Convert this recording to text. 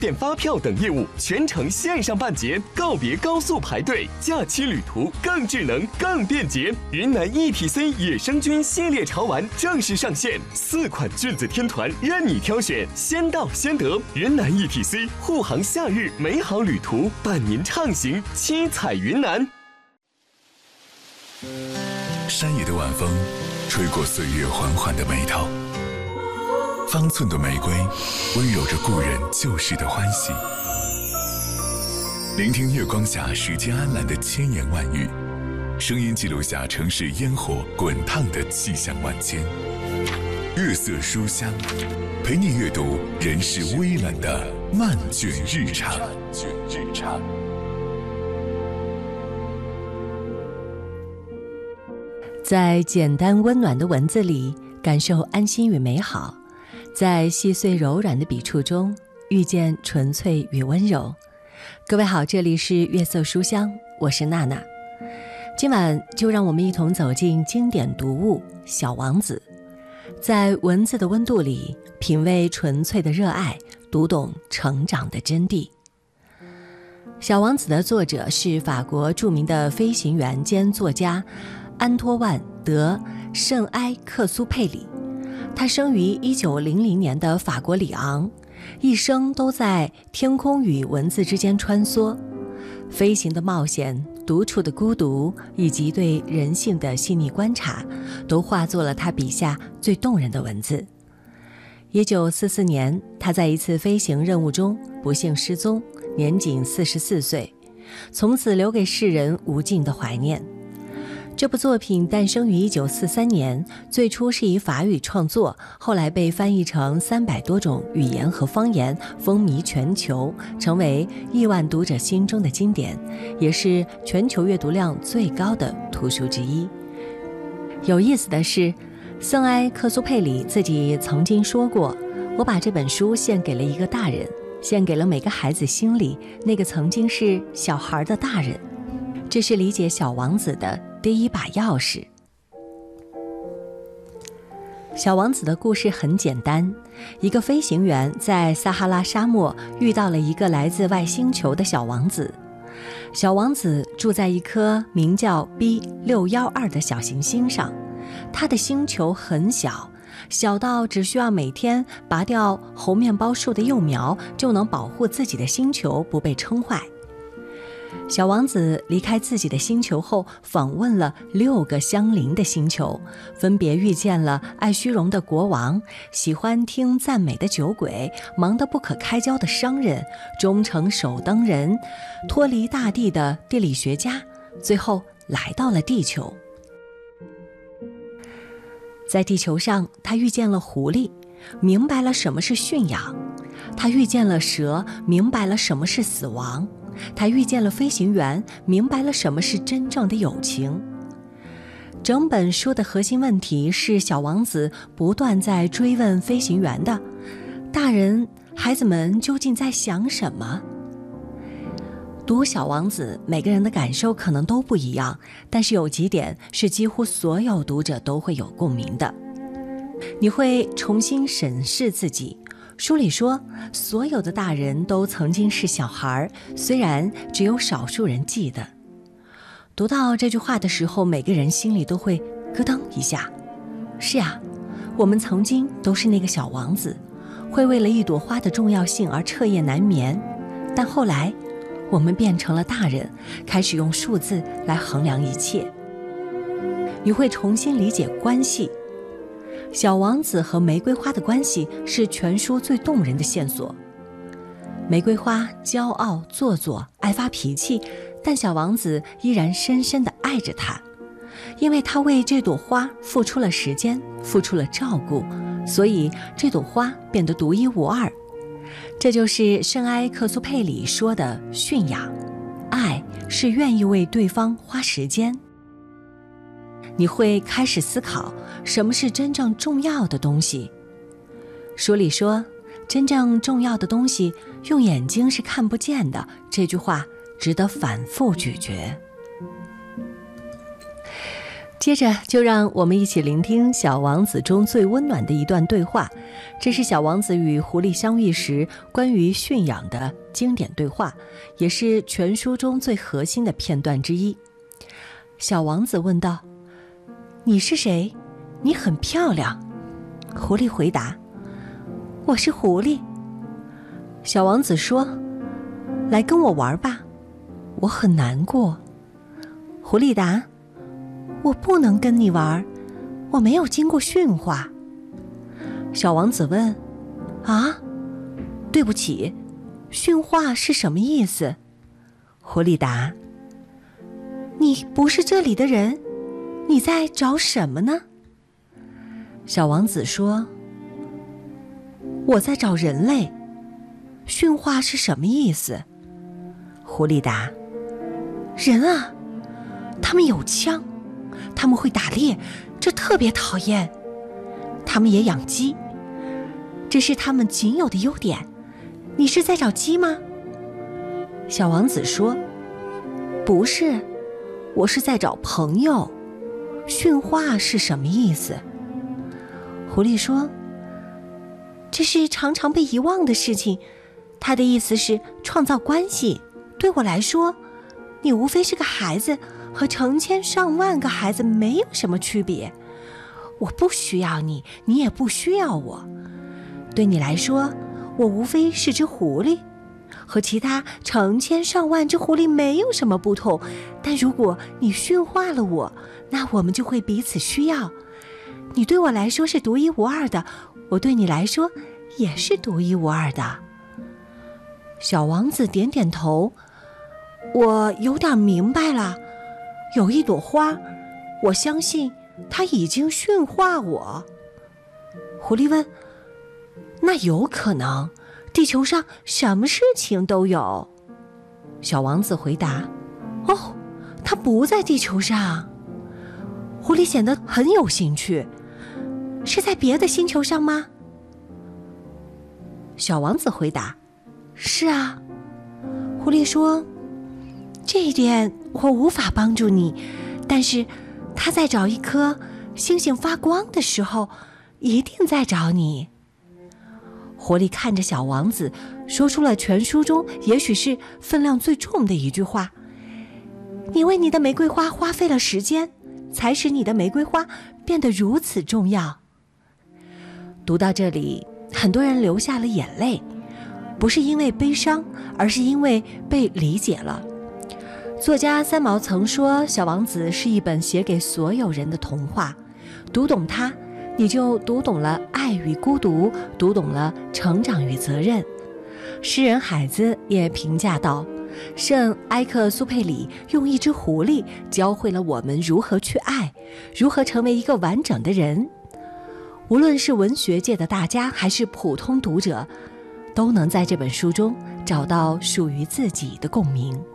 电发票等业务全程线上办结，告别高速排队，假期旅途更智能、更便捷。云南 ETC 野生菌系列潮玩正式上线，4款菌子天团任你挑选，先到先得。云南 ETC 护航夏日美好旅途，伴您畅行七彩云南。 山野的晚风吹过岁月缓缓的眉头，方寸的玫瑰温柔着故人旧时的欢喜。聆听月光下时间安澜的千言万语，声音记录下城市烟火滚烫的气象万千。月色书香，陪你阅读人世微澜的漫卷日常。 在简单温暖的文字里感受安心与美好，在细碎柔软的笔触中遇见纯粹与温柔。各位好，这里是月色书香，我是娜娜。今晚就让我们一同走进经典读物《小王子》，在文字的温度里品味纯粹的热爱，读懂成长的真谛。《小王子》的作者是法国著名的飞行员兼作家安托万·德·圣埃克苏佩里。他生于1900年的法国里昂，一生都在天空与文字之间穿梭。飞行的冒险、独处的孤独以及对人性的细腻观察，都化作了他笔下最动人的文字。1944年，他在一次飞行任务中不幸失踪，年仅44岁，从此留给世人无尽的怀念。这部作品诞生于1943年，最初是以法语创作，后来被翻译成300多种语言和方言，风靡全球，成为亿万读者心中的经典，也是全球阅读量最高的图书之一。有意思的是，圣埃克苏佩里自己曾经说过，我把这本书献给了一个大人，献给了每个孩子心里那个曾经是小孩的大人。这是理解小王子的第一把钥匙。小王子的故事很简单，一个飞行员在撒哈拉沙漠遇到了一个来自外星球的小王子。小王子住在一颗名叫 B612 的小行星上，他的星球很小，小到只需要每天拔掉猴面包树的幼苗，就能保护自己的星球不被撑坏。小王子离开自己的星球后，访问了6个相邻的星球，分别遇见了爱虚荣的国王、喜欢听赞美的酒鬼、忙得不可开交的商人、忠诚守灯人、脱离大地的地理学家，最后来到了地球。在地球上，他遇见了狐狸，明白了什么是驯养；他遇见了蛇，明白了什么是死亡；他遇见了飞行员，明白了什么是真正的友情。整本书的核心问题是小王子不断在追问飞行员的：大人，孩子们究竟在想什么？读小王子，每个人的感受可能都不一样，但是有几点是几乎所有读者都会有共鸣的。你会重新审视自己。书里说，所有的大人都曾经是小孩，虽然只有少数人记得。读到这句话的时候，每个人心里都会咯噔一下。是啊，我们曾经都是那个小王子，会为了一朵花的重要性而彻夜难眠，但后来我们变成了大人，开始用数字来衡量一切。你会重新理解关系。小王子和玫瑰花的关系是全书最动人的线索。玫瑰花骄傲做作，爱发脾气，但小王子依然深深地爱着她，因为他为这朵花付出了时间，付出了照顾，所以这朵花变得独一无二。这就是圣埃克苏佩里说的驯养，爱是愿意为对方花时间。你会开始思考什么是真正重要的东西。书里说，真正重要的东西用眼睛是看不见的，这句话值得反复咀嚼。 接着就让我们一起聆听《小王子》中最温暖的一段对话，这是小王子与狐狸相遇时关于驯养的经典对话，也是全书中最核心的片段之一。小王子问道：你是谁？你很漂亮。狐狸回答：我是狐狸。小王子说：来跟我玩吧，我很难过。狐狸答：我不能跟你玩，我没有经过驯化。小王子问：啊，对不起，驯化是什么意思？狐狸答：你不是这里的人，你在找什么呢？小王子说：我在找人类。驯化是什么意思？狐狸答：人啊，他们有枪，他们会打猎，这特别讨厌。他们也养鸡，这是他们仅有的优点。你是在找鸡吗？小王子说：不是，我是在找朋友。驯化是什么意思？狐狸说：这是常常被遗忘的事情，他的意思是创造关系。对我来说，你无非是个孩子，和成千上万个孩子没有什么区别。我不需要你，你也不需要我。对你来说，我无非是只狐狸，和其他成千上万只狐狸没有什么不同。但如果你驯化了我，那我们就会彼此需要。你对我来说是独一无二的，我对你来说也是独一无二的。小王子点点头：我有点明白了。有一朵花，我相信它已经驯化我。狐狸问：那有可能？地球上什么事情都有。小王子回答：哦，它不在地球上。狐狸显得很有兴趣：是在别的星球上吗？小王子回答：是啊。狐狸说：这一点我无法帮助你，但是他在找一颗星星发光的时候，一定在找你。狐狸看着小王子，说出了全书中也许是分量最重的一句话：你为你的玫瑰花花费了时间，才使你的玫瑰花变得如此重要。读到这里，很多人流下了眼泪，不是因为悲伤，而是因为被理解了。作家三毛曾说，小王子是一本写给所有人的童话，读懂它，你就读懂了爱与孤独，读懂了成长与责任。诗人海子也评价道，圣埃克苏佩里用一只狐狸教会了我们如何去爱，如何成为一个完整的人。无论是文学界的大家还是普通读者，都能在这本书中找到属于自己的共鸣。